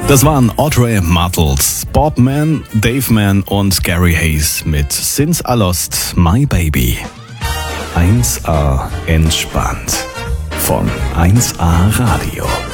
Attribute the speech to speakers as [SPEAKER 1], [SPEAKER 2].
[SPEAKER 1] Das waren Audrey Martels, Bob Mann, Dave Mann und Gary Hayes mit Since I Lost My Baby. 1A entspannt von 1A Radio.